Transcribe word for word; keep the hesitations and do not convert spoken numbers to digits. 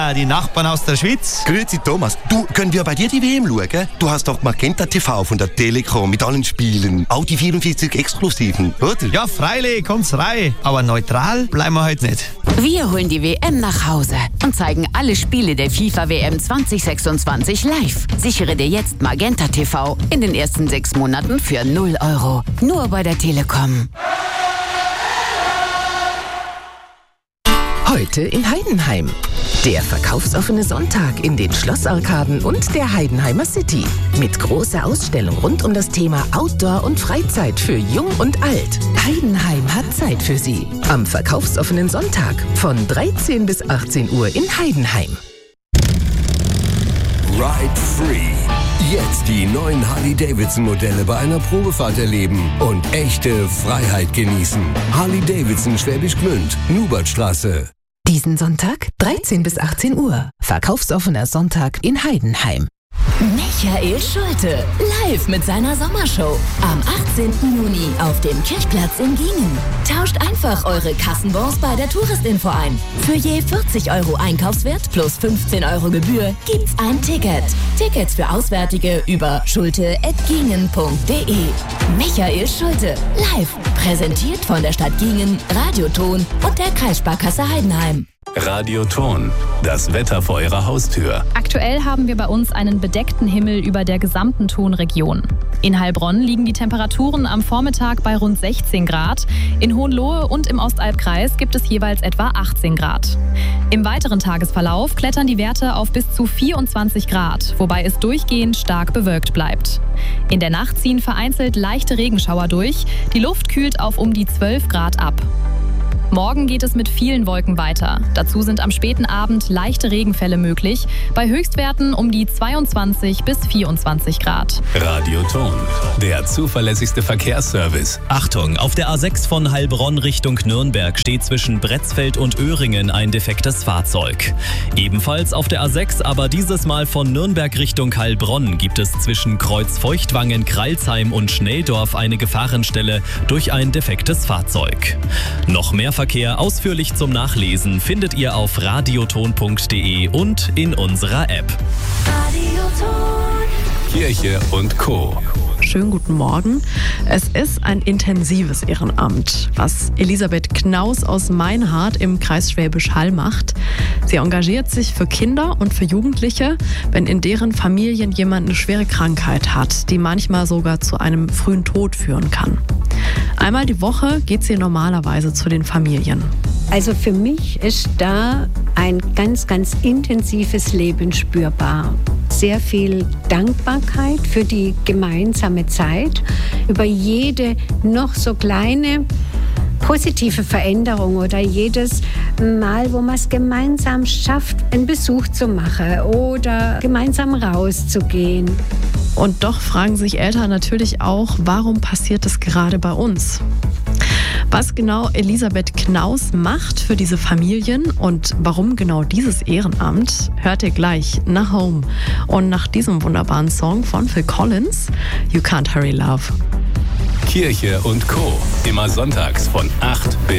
Tina, die Nachbarn aus der Schweiz. Grüezi Thomas. Du, können wir bei dir die W M schauen? Du hast doch Magenta T V von der Telekom mit allen Spielen. Auch die vierundvierzig Exklusiven, oder? Ja, freilich, kommt's rein. Aber neutral bleiben wir heute nicht. Wir holen die W M nach Hause und zeigen alle Spiele der FIFA W M zwanzig sechsundzwanzig live. Sichere dir jetzt Magenta T V in den ersten sechs Monaten für null Euro. Nur bei der Telekom. Heute in Heidenheim. Der verkaufsoffene Sonntag in den Schlossarkaden und der Heidenheimer City. Mit großer Ausstellung rund um das Thema Outdoor und Freizeit für Jung und Alt. Heidenheim hat Zeit für Sie. Am verkaufsoffenen Sonntag von dreizehn bis achtzehn Uhr in Heidenheim. Ride Free. Jetzt die neuen Harley-Davidson-Modelle bei einer Probefahrt erleben und echte Freiheit genießen. Harley-Davidson Schwäbisch Gmünd, Nubertstraße. Diesen Sonntag dreizehn bis achtzehn Uhr. Verkaufsoffener Sonntag in Heidenheim. Michael Schulte, live mit seiner Sommershow. Am achtzehnten Juni auf dem Kirchplatz in Giengen. Tauscht einfach eure Kassenbons bei der Touristinfo ein. Für je vierzig Euro Einkaufswert plus fünfzehn Euro Gebühr gibt's ein Ticket. Tickets für Auswärtige über schulte at giengen punkt de. Michael Schulte, live. Präsentiert von der Stadt Giengen, Radioton und der Kreissparkasse Heidenheim. Radioton, das Wetter vor Ihrer Haustür. Aktuell haben wir bei uns einen bedeckten Himmel über der gesamten Tonregion. In Heilbronn liegen die Temperaturen am Vormittag bei rund sechzehn Grad. In Hohenlohe und im Ostalbkreis gibt es jeweils etwa achtzehn Grad. Im weiteren Tagesverlauf klettern die Werte auf bis zu vierundzwanzig Grad, wobei es durchgehend stark bewölkt bleibt. In der Nacht ziehen vereinzelt leichte Regenschauer durch. Die Luft kühlt auf um die zwölf Grad ab. Morgen geht es mit vielen Wolken weiter. Dazu sind am späten Abend leichte Regenfälle möglich, bei Höchstwerten um die zweiundzwanzig bis vierundzwanzig Grad. Radioton, der zuverlässigste Verkehrsservice. Achtung, auf der A sechs von Heilbronn Richtung Nürnberg steht zwischen Bretzfeld und Öhringen ein defektes Fahrzeug. Ebenfalls auf der A sechs, aber dieses Mal von Nürnberg Richtung Heilbronn, gibt es zwischen Kreuz Feuchtwangen, Kreilsheim und Schnelldorf eine Gefahrenstelle durch ein defektes Fahrzeug. Noch mehr Verkehr ausführlich zum Nachlesen findet ihr auf radioton punkt de und in unserer App. Radioton. Kirche und Co. Schönen guten Morgen. Es ist ein intensives Ehrenamt, was Elisabeth Knaus aus Meinhardt im Kreis Schwäbisch Hall macht. Sie engagiert sich für Kinder und für Jugendliche, wenn in deren Familien jemand eine schwere Krankheit hat, die manchmal sogar zu einem frühen Tod führen kann. Einmal die Woche geht sie normalerweise zu den Familien. Also für mich ist da ein ganz, ganz intensives Leben spürbar. Sehr viel Dankbarkeit für die gemeinsame Zeit, über jede noch so kleine positive Veränderung oder jedes Mal, wo man es gemeinsam schafft, einen Besuch zu machen oder gemeinsam rauszugehen. Und doch fragen sich Eltern natürlich auch, warum passiert das gerade bei uns? Was genau Elisabeth Knaus macht für diese Familien und warum genau dieses Ehrenamt, hört ihr gleich nach Home. Und nach diesem wunderbaren Song von Phil Collins, You Can't Hurry Love. Kirche und Co. Immer sonntags von acht bis